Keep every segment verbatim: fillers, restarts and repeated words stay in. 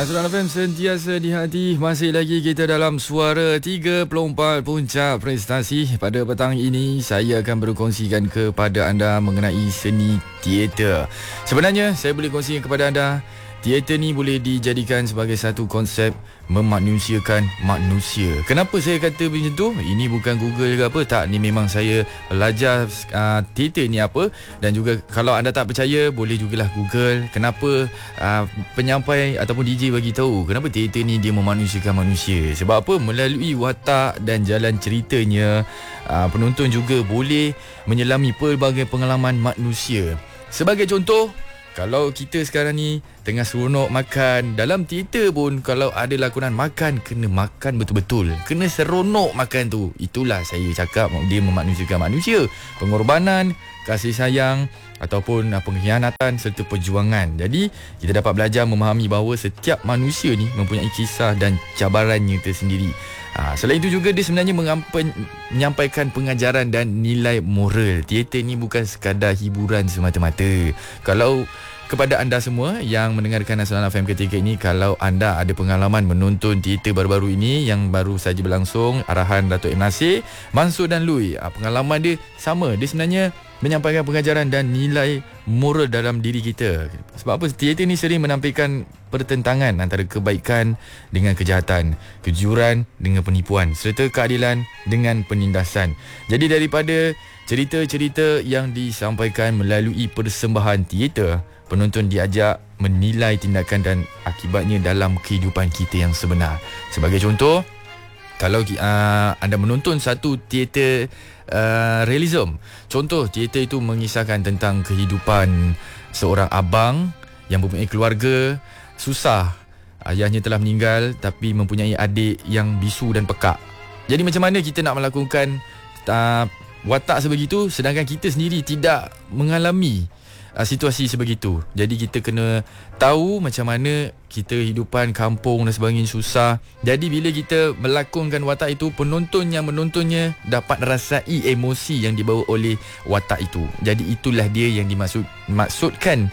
Nasional F M sentiasa di hati. Masih lagi kita dalam Suara tiga puluh empat Puncak Prestasi. Pada petang ini saya akan berkongsikan kepada anda mengenai seni teater. Sebenarnya saya boleh kongsikan kepada anda, teater ni boleh dijadikan sebagai satu konsep memanusiakan manusia. Kenapa saya kata macam tu? Ini bukan Google ke apa, tak. Ni memang saya belajar uh, teater ni apa. Dan juga kalau anda tak percaya, boleh jugalah Google. Kenapa uh, penyampai ataupun D J bagi tahu kenapa teater ni dia memanusiakan manusia. Sebab apa? Melalui watak dan jalan ceritanya, uh, penonton juga boleh menyelami pelbagai pengalaman manusia. Sebagai contoh, kalau kita sekarang ni tengah seronok makan, dalam teater pun kalau ada lakonan makan, kena makan betul-betul, kena seronok makan tu. Itulah saya cakap dia memanusiakan manusia. Pengorbanan, kasih sayang ataupun pengkhianatan serta perjuangan. Jadi kita dapat belajar memahami bahawa setiap manusia ni mempunyai kisah dan cabarannya tersendiri. Ha, selain itu juga dia sebenarnya mengampen, menyampaikan pengajaran dan nilai moral. Teater ni bukan sekadar hiburan semata-mata. Kalau kepada anda semua yang mendengarkan Nasional F M ketika ini, kalau anda ada pengalaman menonton teater baru-baru ini yang baru saja berlangsung, arahan Dato' M. Nasir, Mansur dan Lui, ha, pengalaman dia sama. Dia sebenarnya menyampaikan pengajaran dan nilai moral dalam diri kita. Sebab apa? Teater ni sering menampilkan pertentangan antara kebaikan dengan kejahatan, kejujuran dengan penipuan, serta keadilan dengan penindasan. Jadi daripada cerita-cerita yang disampaikan melalui persembahan teater, penonton diajak menilai tindakan dan akibatnya dalam kehidupan kita yang sebenar. Sebagai contoh, kalau uh, anda menonton satu teater uh, realism, contoh teater itu mengisahkan tentang kehidupan seorang abang yang mempunyai keluarga susah. Ayahnya telah meninggal tapi mempunyai adik yang bisu dan pekak. Jadi macam mana kita nak melakukan uh, watak sebegitu sedangkan kita sendiri tidak mengalami uh, situasi sebegitu. Jadi kita kena tahu macam mana kita hidupan kampung dan sebagainya susah. Jadi bila kita melakonkan watak itu, penonton yang menontonnya dapat rasai emosi yang dibawa oleh watak itu. Jadi itulah dia yang dimaksud maksudkan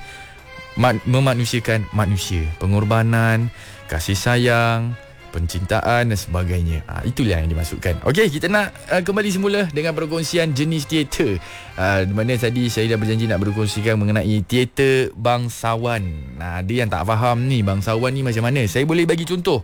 memanusiakan manusia. Pengorbanan, kasih sayang, pencintaan dan sebagainya. Ha, itulah yang dimaksudkan. Okey, kita nak uh, kembali semula dengan perkongsian jenis teater. Uh, di mana tadi saya dah berjanji nak berkongsikan mengenai teater bangsawan. Nah, dia yang tak faham ni, bangsawan ni macam mana? Saya boleh bagi contoh.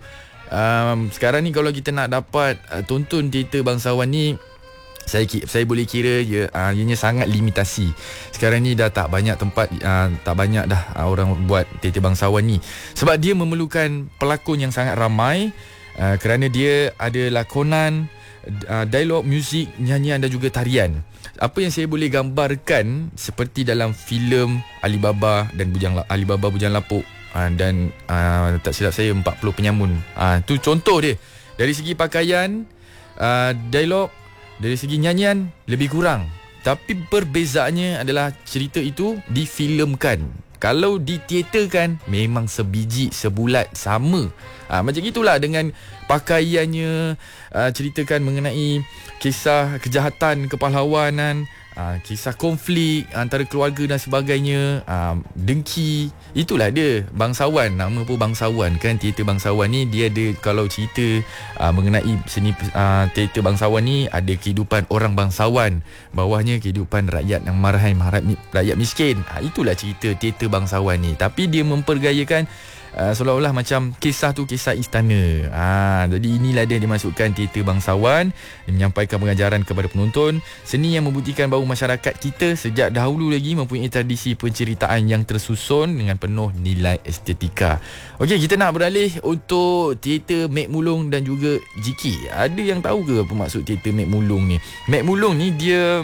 Um, sekarang ni kalau kita nak dapat uh, tonton teater bangsawan ni, Saya saya boleh kira je uh, ianya sangat limitasi. Sekarang ni dah tak banyak tempat, uh, tak banyak dah uh, orang buat teater bangsawan ni. Sebab dia memerlukan pelakon yang sangat ramai, uh, kerana dia ada lakonan, uh, dialog, muzik, nyanyian dan juga tarian. Apa yang saya boleh gambarkan seperti dalam filem Alibaba dan Bujang Alibaba Bujang Lapuk, uh, dan uh, tak silap saya empat puluh penyamun. Uh, tu contoh dia. Dari segi pakaian, uh, dialog, dari segi nyanyian lebih kurang. Tapi perbezaannya adalah cerita itu difilmkan. Kalau diteaterkan memang sebiji sebulat sama. ha, Macam itulah dengan pakaiannya, uh, ceritakan mengenai kisah kejahatan, kepahlawanan, uh, kisah konflik antara keluarga dan sebagainya, uh, dengki. Itulah dia bangsawan. Nama pun bangsawan kan. Teater bangsawan ni dia ada, kalau cerita uh, mengenai seni uh, teater bangsawan ni, ada kehidupan orang bangsawan, bawahnya kehidupan rakyat yang marahan, rakyat miskin. uh, Itulah cerita teater bangsawan ni. Tapi dia mempergayakan Uh, seolah-olah macam kisah tu kisah istana. ha, Jadi inilah dia dimasukkan teater bangsawan. Dia menyampaikan pengajaran kepada penonton, seni yang membuktikan bahawa masyarakat kita sejak dahulu lagi mempunyai tradisi penceritaan yang tersusun dengan penuh nilai estetika. Okey, kita nak beralih untuk teater Mek Mulung dan juga Jiki. Ada yang tahu ke apa maksud teater Mek Mulung ni? Mek Mulung ni dia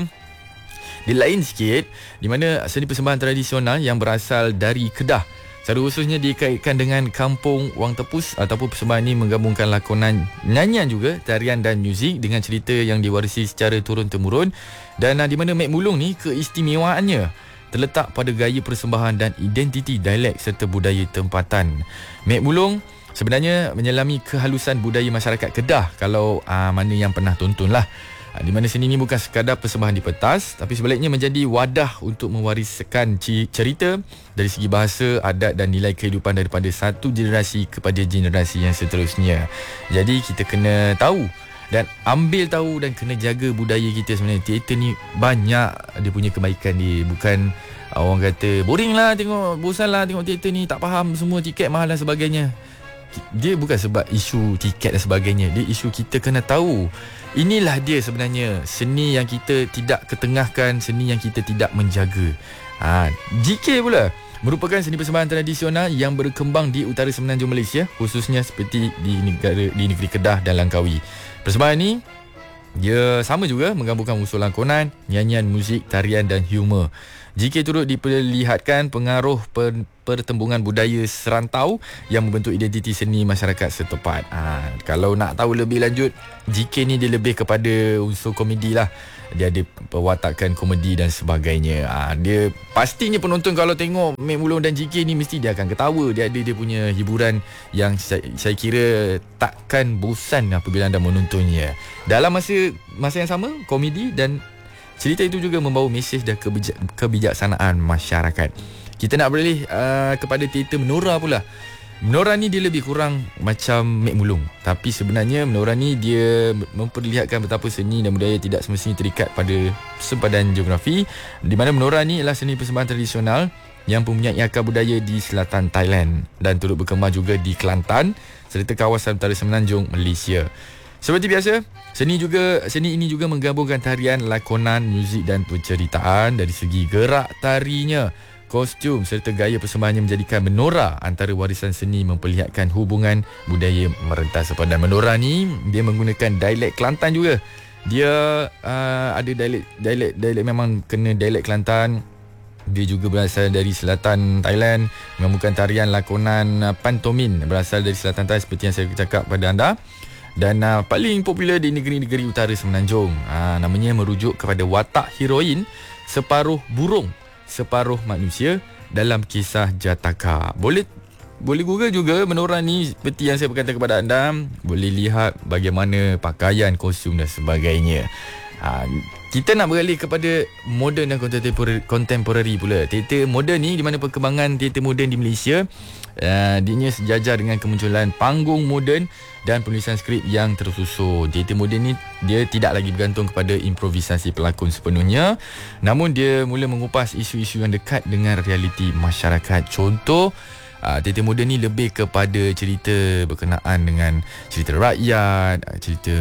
Dia lain sikit, di mana seni persembahan tradisional yang berasal dari Kedah. Secara khususnya dikaitkan dengan kampung Wang Tepus, ataupun persembahan ini menggabungkan lakonan, nyanyian juga, tarian dan muzik dengan cerita yang diwarisi secara turun-temurun. Dan uh, di mana Mek Mulung ni keistimewaannya terletak pada gaya persembahan dan identiti dialek serta budaya tempatan. Mek Mulung sebenarnya menyelami kehalusan budaya masyarakat Kedah, kalau uh, mana yang pernah tonton lah. Di mana seni ini bukan sekadar persembahan di pentas, tapi sebaliknya menjadi wadah untuk mewariskan cerita dari segi bahasa, adat dan nilai kehidupan daripada satu generasi kepada generasi yang seterusnya. Jadi kita kena tahu dan ambil tahu dan kena jaga budaya kita sebenarnya. Teater ni banyak dia punya kebaikan dia. Bukan orang kata boring lah tengok, bosan lah tengok teater ni, tak faham semua, tiket mahal dan sebagainya. Dia bukan sebab isu tiket dan sebagainya. Dia isu kita kena tahu. Inilah dia sebenarnya seni yang kita tidak ketengahkan, seni yang kita tidak menjaga. ha, G K pula merupakan seni persembahan tradisional yang berkembang di utara semenanjung Malaysia, khususnya seperti di negara di negeri Kedah dan Langkawi. Persembahan ni dia sama juga menggabungkan unsur lakonan, nyanyian, muzik, tarian dan humor. G K turut diperlihatkan pengaruh per, pertembungan budaya serantau yang membentuk identiti seni masyarakat setempat. Ha, kalau nak tahu lebih lanjut, G K ni dia lebih kepada unsur komedi lah. Dia ada perwatakan komedi dan sebagainya. Ha, dia pastinya penonton kalau tengok Mek Mulung dan G K ni mesti dia akan ketawa. Dia ada dia punya hiburan yang saya, saya kira takkan bosan apabila anda menontonnya. Dalam masa masa yang sama, komedi dan cerita itu juga membawa mesej dan kebijak, kebijaksanaan masyarakat. Kita nak beralih uh, kepada teater menora pula. Menora ni dia lebih kurang macam Mek Mulung, tapi sebenarnya menora ni dia memperlihatkan betapa seni dan budaya tidak semestinya terikat pada sempadan geografi, di mana menora ni adalah seni persembahan tradisional yang mempunyai akar budaya di selatan Thailand dan turut berkembang juga di Kelantan serta kawasan utara semenanjung Malaysia. Seperti biasa, seni juga seni ini juga menggabungkan tarian, lakonan, muzik dan penceritaan. Dari segi gerak tarinya, kostum serta gaya persembahannya menjadikan menora antara warisan seni memperlihatkan hubungan budaya merentas sepadan. Menora ni dia menggunakan dialek Kelantan juga. Dia uh, ada dialek dialek dialek memang kena dialek Kelantan. Dia juga berasal dari selatan Thailand, menggabungkan tarian, lakonan, uh, pantomin berasal dari selatan Thailand seperti yang saya cakap pada anda. Dan uh, paling popular di negeri-negeri utara semenanjung. uh, Namanya merujuk kepada watak heroin separuh burung, separuh manusia dalam kisah Jataka. Boleh boleh Google juga menora ni seperti yang saya berkata kepada anda. Boleh lihat bagaimana pakaian, kostum dan sebagainya. ha, Kita nak beralih kepada moden dan contemporary, contemporary pula. Teater moden ni di mana perkembangan teater moden di Malaysia uh, dianya sejajar dengan kemunculan panggung moden dan penulisan skrip yang tersusun. Teater moden ni dia tidak lagi bergantung kepada improvisasi pelakon sepenuhnya, namun dia mula mengupas isu-isu yang dekat dengan realiti masyarakat. Contoh, uh, teater moden ni lebih kepada cerita berkenaan dengan cerita rakyat, cerita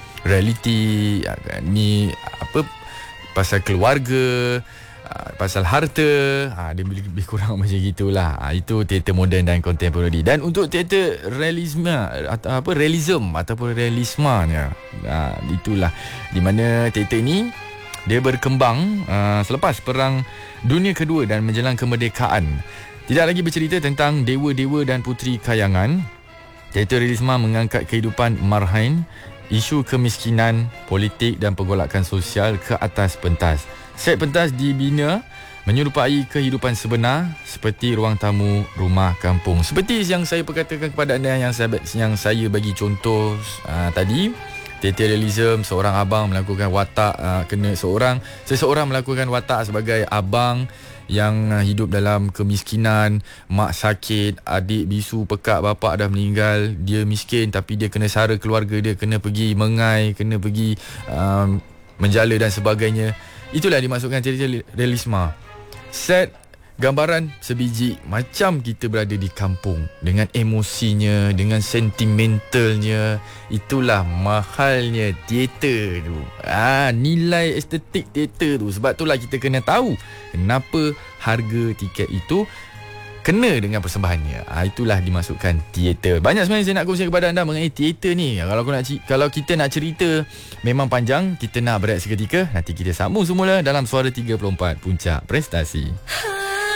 realiti, uh, ni apa, pasal keluarga, uh, pasal harta. ha, Dia lebih kurang macam gitulah. ha, Itu teater moden dan contemporary. Dan untuk teater realisme atau apa realism ataupun realismanya, ha, itulah di mana teater ni dia berkembang uh, selepas Perang Dunia Kedua dan menjelang kemerdekaan. Tidak lagi bercerita tentang dewa-dewa dan puteri kayangan. Teater realisme mengangkat kehidupan marhain, isu kemiskinan, politik dan pergolakan sosial ke atas pentas. Set pentas dibina menyerupai kehidupan sebenar seperti ruang tamu rumah kampung. Seperti yang saya perkatakan kepada anda, yang saya, yang saya bagi contoh uh, tadi. Teater realism, seorang abang melakukan watak uh, kena seorang seseorang melakukan watak sebagai abang yang uh, hidup dalam kemiskinan, mak sakit, adik bisu pekak, bapak dah meninggal, dia miskin tapi dia kena sara keluarga dia, kena pergi mengai, kena pergi um, menjala dan sebagainya. Itulah dimaksudkan teater realisme. Set gambaran sebiji macam kita berada di kampung, dengan emosinya, dengan sentimentalnya. Itulah mahalnya teater tu. Ah, nilai estetik teater tu. Sebab itulah kita kena tahu kenapa harga tiket itu kena dengan persembahannya. Ah, itulah dimasukkan teater. Banyak sebenarnya saya nak kongsikan kepada anda mengenai teater ni. Kalau aku nak kalau kita nak cerita memang panjang, kita nak berehat seketika. Nanti kita sambung semula dalam Suara tiga puluh empat Puncak Prestasi.